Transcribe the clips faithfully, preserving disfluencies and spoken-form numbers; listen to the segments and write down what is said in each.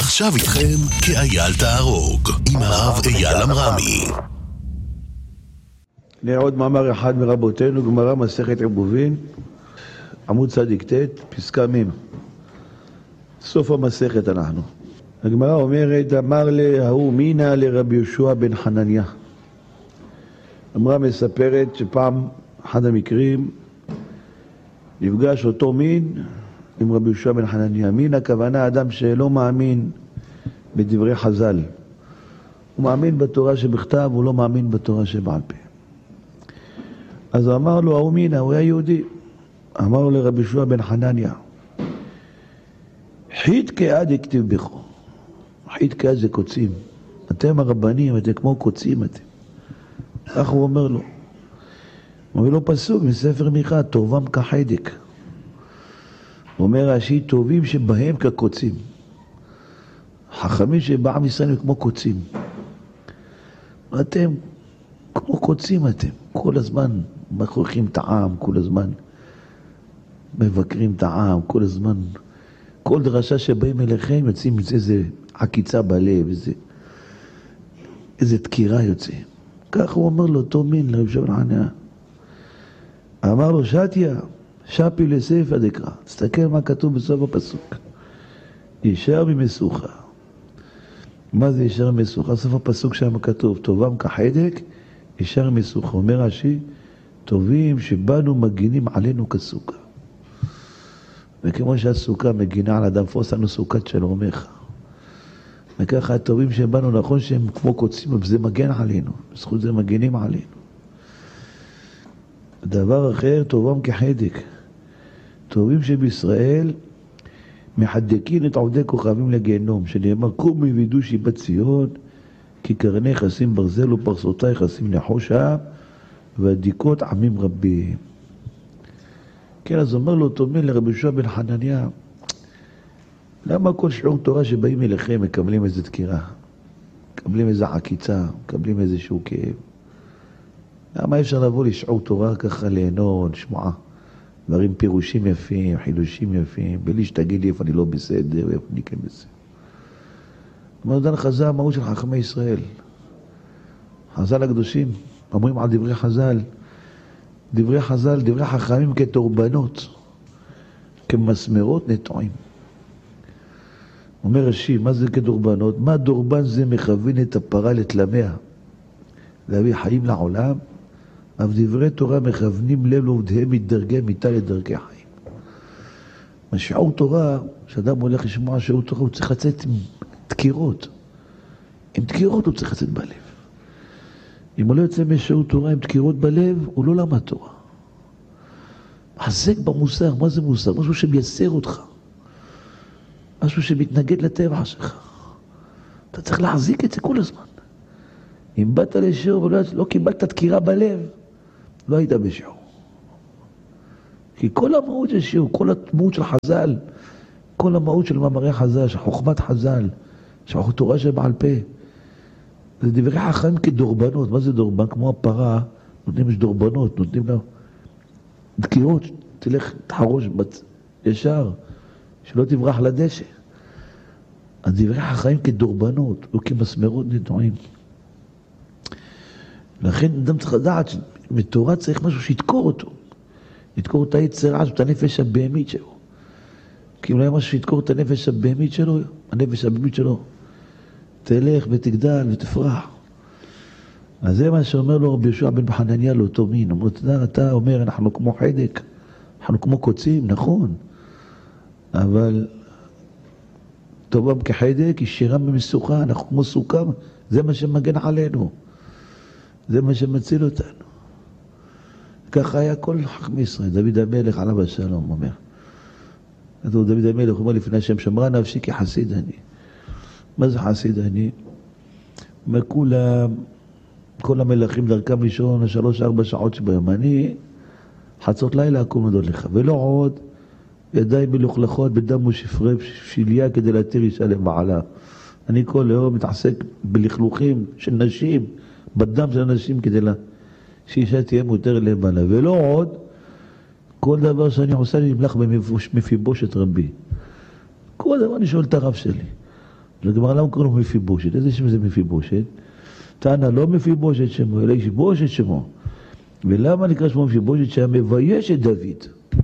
ועכשיו איתכם כאייל תהרוג עם הרב אייל אמרמי. עוד מאמר אחד מרבותינו, גמרא מסכת עירובין, עמוד צדיק ט', פסקה מ', סוף המסכת אנחנו. הגמרא אומרת, אמר להוא מינה לרבי יהושע בן חנניה. הגמרא מספרת שפעם, אחד המקרים, נפגש אותו מין עם רבי יהושע בן חנניה. מין הכוונה אדם שלא מאמין בדברי חז"ל. הוא מאמין בתורה שבכתב, הוא לא מאמין בתורה שבעל פה. אז הוא אמר לו, ההוא מינה, הוא היה יהודי. אמר לו לרבי יהושע בן חנניה, חית כעד הכתיב בכו. חית כעד זה קוצים. אתם הרבנים, אתם כמו קוצים אתם. כך הוא אומר לו. הוא אומר לו פסוק מספר מיכה, טובם כחדק. הוא אומר רש"י, טובים שבהם כקוצים. חכמים שבעם ישראל הם כמו קוצים. אתם כמו קוצים אתם. כל הזמן מכריחים את העם, כל הזמן מבקרים את העם, כל הזמן. כל דרשה שבאים אליכם יוצאים מזה איזה עקיצה בלב, איזה, איזה תקירה יוצא. כך הוא אומר לו, אותו מין לרבי יהושע בן חנניה. אמר לו, שתיה, שפי לספא דקרא. תסתכל מה כתוב בסוף הפסוק. ישר ממשוכה. מה זה ישר ממשוכה? סוף הפסוק שם כתוב, טובם כחדק, ישר ממשוכה. אומר רש"י, טובים שבנו מגינים עלינו כסוכה. וכמו שהסוכה מגינה על אדם, פוס לנו סוכת שלומך. וככה הטובים שבנו, נכון שהם כמו קוצים, אבל זה מגן עלינו. בזכות זה מגינים עלינו. דבר אחר, טובם כחדק. טובים שבישראל מחדקים את עובדי כוכבים לגיהנום, שנאמר, קום וידעו שיבת ציון, כי קרני חסים ברזל ופרסותי חסים נחושה, והדיקות עמים רבים. כן, אז אומר לו אותו מין לרבי יהושע בן חנניה, למה כל שיעור תורה שבאים אליכם מקבלים איזו דקירה? מקבלים איזו עקיצה, מקבלים איזשהו כאב? למה אפשר לבוא לשיעור תורה ככה ליהנות, שמועה? דברים פירושים יפים, חידושים יפים, בלי שתגיד לי איפה אני לא בסדר, ואיפה אני כן בסדר. אומר דן חז"ל, המהות של חכמי ישראל. חז"ל הקדושים, אומרים על דברי חז"ל, דברי חז"ל, דברי חכמים כתורבנות, כמסמרות נטועים. אומר רש"י, מה זה כדורבנות? מה דורבן זה מכוון את הפרה לתלמיה, להביא חיים לעולם, אבל דברי תורה מכוונים לב לעובדיהם מדרגי מיתה לדרגי חיים. שיעור תורה, כשאדם הולך לשמוע שיעור תורה, הוא צריך לצאת עם דקירות. עם דקירות הוא צריך לצאת בלב. אם הוא לא יוצא משיעור תורה עם דקירות בלב, הוא לא למד תורה. חזק במוסר, מה זה מוסר? משהו שמייסר אותך. משהו שמתנגד לטבע שלך. אתה צריך להחזיק את זה כל הזמן. אם באת לשיעור ולא לא קיבלת דקירה בלב, לא היית בשיעור. כי כל המהות של שיעור, כל המהות של חז"ל, כל המהות של מאמרי חז"ל, של חוכמת חז"ל, של תורה שבעל פה, זה דברי חכמים כדורבנות. מה זה דורבן? כמו הפרה, נותנים יש דורבנות, נותנים לה דקירות, תלך תחרוש ישר, שלא תברח לדשא. אז דברי חכמים כדורבנות, או כמסמרות נטועים. לכן אדם צריך לדעת שבתורה צריך משהו שיתקור אותו. יתקור את היצר עז, את הנפש הבהמית שלו. כי אם לא היה משהו שיתקור את הנפש הבהמית שלו, הנפש הבהמית שלו תלך ותגדל ותפרח. אז זה מה שאומר לו רבי יהושע בן חנניה לאותו מין. אומר, אתה, אתה אומר, אנחנו כמו חדק, אנחנו כמו קוצים, נכון. אבל טובם כחדק, ישירם במשוכה, אנחנו כמו סוכה, זה מה שמגן עלינו. זה מה שמציל אותנו. ככה היה כל חכמי ישראל. דוד המלך עליו השלום אומר. דוד המלך אומר לפני השם, שמרה נפשי כחסיד אני. מה זה חסיד אני? אומר כולם, כל המלכים דרכם לישון, שלוש ארבע שעות שביום. אני חצות לילה אקום לדוד לך. ולא עוד ידיים מלוכלכות בדם ושפרי שליה כדי להתיר אישה לבעלה. אני כל יום מתעסק בלכלוכים של נשים, בדם של אנשים כדי לה, שאישה תהיה מותרת לבעלה. ולא עוד, כל דבר שאני עושה לי נמלך במפיבושת רבי. כל דבר אני שואל את הרב שלי. לגמרי, למה קוראים לו מפיבושת? איזה שם זה מפיבושת? תנא לא מפיבושת שמו, אלא ישבושת שמו. ולמה נקרא שמו מפיבושת? שהיה מבייש את דוד.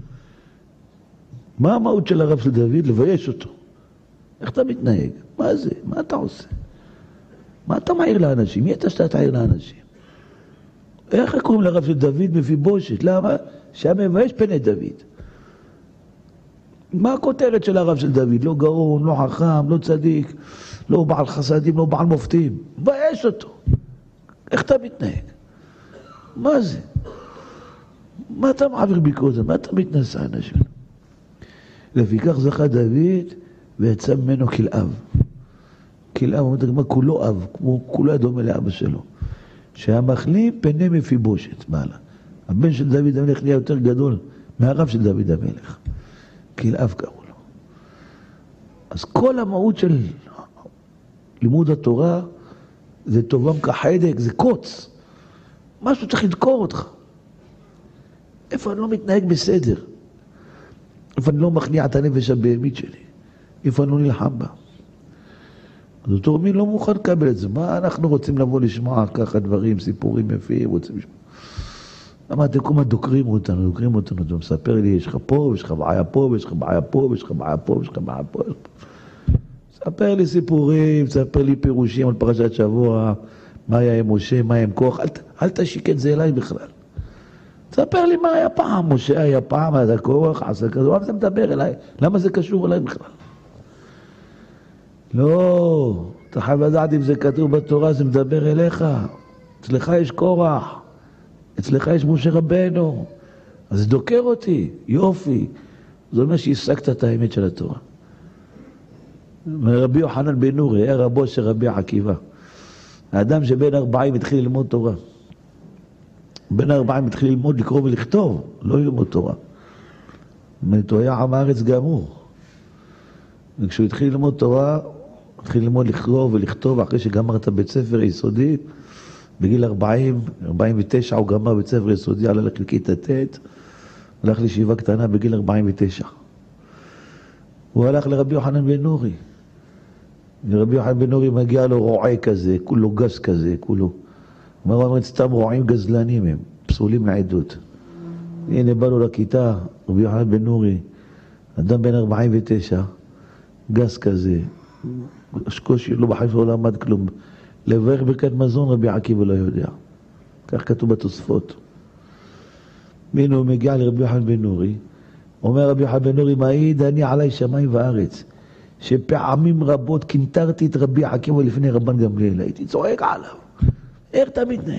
מה המהות של הרב של דוד? לבייש אותו. איך אתה מתנהג? מה זה? מה אתה עושה? מה אתה מעיר לאנשים? מי אתה שאתה תעיר לאנשים? איך קוראים לרב של דוד מפיבושת? למה? שהיה מבייש פני דוד. מה הכותרת של הרב של דוד? לא גאון, לא חכם, לא צדיק, לא בעל חסדים, לא בעל מופתים. מבייש אותו. איך אתה מתנהג? מה זה? מה אתה מעביר ביקורת? מה אתה מתנשא אנשים? לפיכך זכה דוד ויצא ממנו כלאב. כלאב, אומרת הגמרא, כולו אב, כמו כולו היה דומה לאבא שלו. שהיה מחלים פני מפיבושת, בעלה. הבן של דוד המלך נהיה יותר גדול מהרב של דוד המלך. כלאב קראו לו. אז כל המהות של לימוד התורה זה טובם כחדק, זה קוץ. משהו צריך לדקור אותך. איפה אני לא מתנהג בסדר? איפה אני לא מכניע את הנפש הבהמית שלי? איפה אני לא נלחם בה? אז אותו מי לא מוכן לקבל את זה. מה אנחנו רוצים לבוא לשמוע ככה דברים, סיפורים יפים, רוצים לשמוע? למה אתם כל מה דוקרים אותנו, דוקרים אותנו, אתה מספר לי, יש לך פה, יש לך בעיה פה, יש לך בעיה פה, יש לך בעיה פה, יש לך בעיה פה. ספר לי סיפורים, ספר לי פירושים על פרשת שבוע, מה היה עם משה, מה היה עם כוח, אל, אל תשיק את זה אליי בכלל. ספר לי מה היה פעם, משה היה פעם, היה כוח, עשה כזה, למה זה מדבר אליי? למה זה קשור אליי בכלל? לא, אתה חייב לדעת אם זה כתוב בתורה, זה מדבר אליך. אצלך יש כוח, אצלך יש משה רבנו, אז זה דוקר אותי, יופי. זה אומר שהשגת את האמת של התורה. רבי יוחנן בן נורי, היה רבו של רבי עקיבא. האדם שבין ארבעים התחיל ללמוד תורה. בין ארבעים התחיל ללמוד, לקרוא ולכתוב, לא ללמוד תורה. הוא היה עם הארץ גמור. וכשהוא התחיל ללמוד תורה, התחיל ללמוד לקרוא ולכתוב, אחרי שגמר את הבית ספר היסודי, בגיל ארבעים, ארבעים ותשע הוא גמר בית ספר יסודי, הלך לכיתה ט', הלך לישיבה קטנה בגיל ארבעים ותשע. הוא הלך לרבי יוחנן בן נורי. ורבי יוחנן בן נורי מגיע לו רועה כזה, כולו גס כזה, כולו. הוא אומר, סתם רועים גזלנים הם, פסולים לעדות. הנה בא לו לכיתה, רבי יוחנן בן נורי, אדם בן ארבעים ותשע, גס כזה, השקושי לא בחיים שלו למד כלום. לברך ברכת מזון רבי עקיבא לא יודע. כך כתוב בתוספות. והנה הוא מגיע לרבי יוחנן בן נורי, אומר רבי יוחנן בן נורי, מעיד אני עלי שמיים וארץ, שפעמים רבות קינטרתי את רבי עקיבא לפני רבן גמליאל, הייתי צועק עליו. איך אתה מתנהג?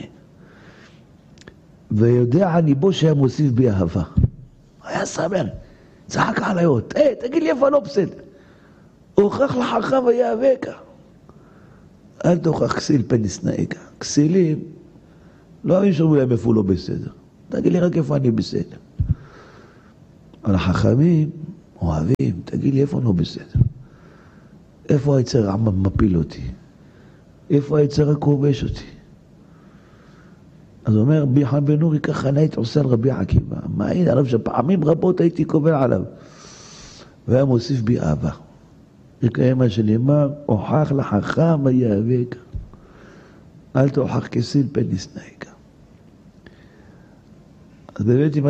ויודע אני בו שהיה מוסיף בי אהבה. היה סמל, צחק עלי עוד, היי, תגיד לי איפה לא בסדר. הוכח לחכם ויאבקה. אל תוכח כסיל פן ישנאיך. כסילים, לא אוהבים שאומרים להם איפה לא בסדר. תגיד לי רק איפה אני בסדר. אבל החכמים אוהבים, תגיד לי איפה לא בסדר. איפה היצר העם מפיל אותי? איפה היצר הכובש אותי? אז הוא אומר, רבי יוחנן בן נורי, ככה אני הייתי עושה על רבי עקיבא. מה הנה, עליו שפעמים רבות הייתי קובל עליו. והיה מוסיף בי אהבה. יקיים מה שנאמר, הוכח לחכם ויאבק. אל תוכח כסיל פן ישנאיך. אז באמת אם